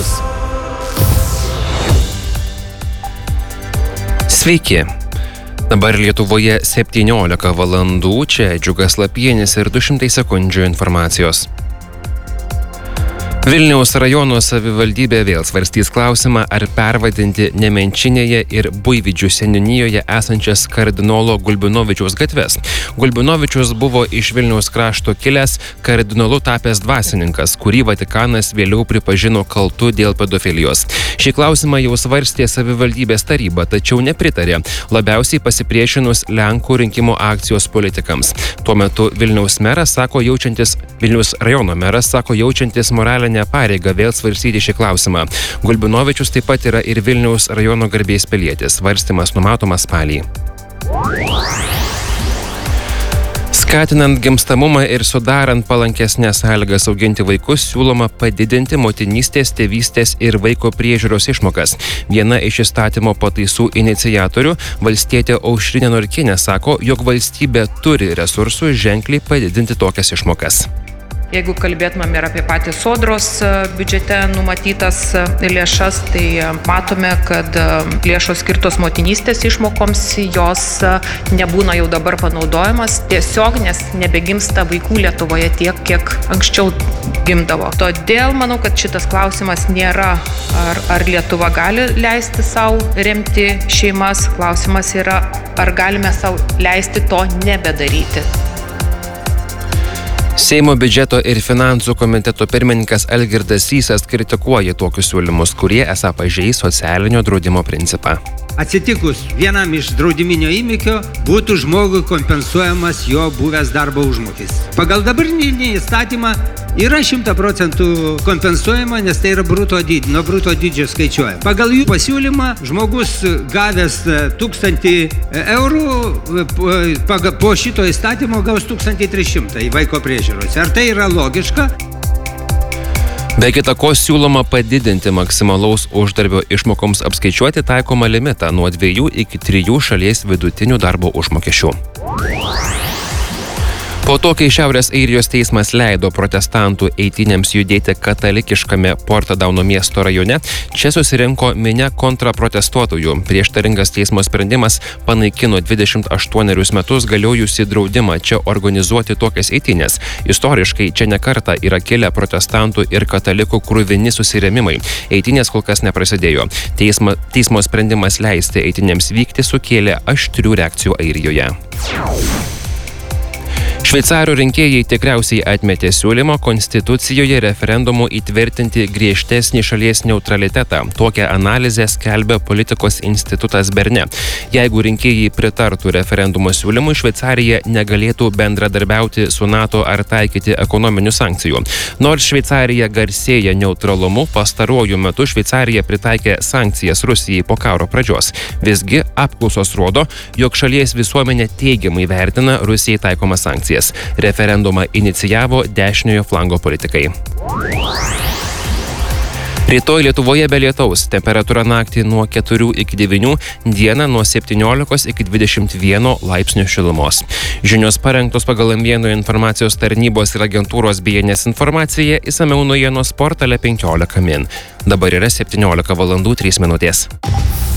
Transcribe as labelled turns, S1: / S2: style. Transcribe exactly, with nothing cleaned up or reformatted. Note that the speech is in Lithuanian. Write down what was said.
S1: Netrukus.
S2: Sveiki. Dabar Lietuvoje septyniolika valandų, čia Džiugas Lapienis ir du šimtai sekundžių informacijos. Vilniaus rajono savivaldybė vėl svarstys klausimą, ar pervadinti Nemenčinėje ir Buivydžių seniūnijoje esančias kardinolo Gulbinovičiaus gatves. Gulbinovičius buvo iš Vilniaus krašto kilęs, kardinolu tapęs dvasininkas, kurį Vatikanas vėliau pripažino kaltu dėl pedofilijos. Šį klausimą jau svarstė savivaldybės taryba, tačiau nepritarė, labiausiai pasipriešinus Lenkų rinkimų akcijos politikams. Tuo metu Vilniaus meras sako jaučiantis, Vilniaus rajono meras sako jaučiantis moralinę pareigą vėl svarstyti šį klausimą. Gulbinovičius taip pat yra ir Vilniaus rajono garbės pilietis. Svarstymas numatomas spalį. Skatinant gimstamumą ir sudarant palankesnės sąlygas auginti vaikus, siūloma padidinti motinystės, tėvystės ir vaiko priežiūros išmokas. Viena iš įstatymo pataisų iniciatorių, valstietė Aušrinė Norkienė, sako, jog valstybė turi resursų ženkliai padidinti tokias išmokas.
S3: Jeigu kalbėtumėm ir apie patį sodros biudžete numatytas lėšas, tai matome, kad lėšos skirtos motinystės išmokoms, jos nebūna jau dabar panaudojamas tiesiog, nes nebegimsta vaikų Lietuvoje tiek, kiek anksčiau gimdavo. Todėl manau, kad šitas klausimas nėra, ar, ar Lietuva gali leisti savo remti šeimas. Klausimas yra, ar galime savo leisti to nebedaryti.
S2: Seimo biudžeto ir finansų komiteto pirmininkas Algirdas Sysas kritikuoja tokius siūlymus, kurie esą pažeis socialinio draudimo principą.
S4: Atsitikus vienam iš draudiminio įvykio būtų žmogui kompensuojamas jo buvęs darbo užmokestis. Pagal dabartinį įstatymą yra šimta procentų kompensuojama, nes tai yra bruto dydžio, nuo bruto dydžio skaičiuojama. Pagal jų pasiūlymą žmogus gavęs tūkstantį eurų po šito įstatymo gaus tūkstantį tris šimtus vaiko priežiūros. Ar tai yra logiška?
S2: Be kita ko siūloma padidinti maksimalaus uždarbio išmokoms apskaičiuoti taikomą limitą nuo dviejų iki trijų šalies vidutinių darbo užmokesčių. Po to, kai Šiaurės Airijos teismas leido protestantų eitynėms judėti katalikiškame Portadauno miesto rajone, čia susirinko minia kontraprotestuotojų. Prieštaringas teismo sprendimas panaikino dvidešimt aštuonerius metus galiojusi draudimą čia organizuoti tokias eitynės. Istoriškai čia ne kartą yra kilę protestantų ir katalikų kruvini susirėmimai. Eitynės kol kas neprasidėjo. Teisma, teismo sprendimas leisti eitynėms vykti sukėlė aštrių reakcijų Airijoje. Šveicarų rinkėjai tikriausiai atmetė siūlymą konstitucijoje referendumu įtvirtinti griežtesnį šalies neutralitetą. Tokią analizę skelbia politikos institutas Berne. Jeigu rinkėjai pritartų referendumo siūlymui, Šveicarija negalėtų bendradarbiauti su NATO ar taikyti ekonominių sankcijų. Nors Šveicarija garsėja neutralumu, pastaruoju metu Šveicarija pritaikė sankcijas Rusijai po karo pradžios. Visgi apklausos rodo, jog šalies visuomenė teigiamai vertina Rusijai taikomas sankcijas. Referendumą inicijavo dešiniojo flango politikai. Rytoj Lietuvoje be lietaus, temperatūra naktį nuo keturių iki devynių, dieną nuo septyniolikos iki dvidešimt vieno laipsnių šilumos. Žinios parengtos pagal M vieno informacijos tarnybos ir agentūros B N S informaciją, išsamiau naujienos portale penkiolika min. Dabar yra septyniolika valandų trys minutės.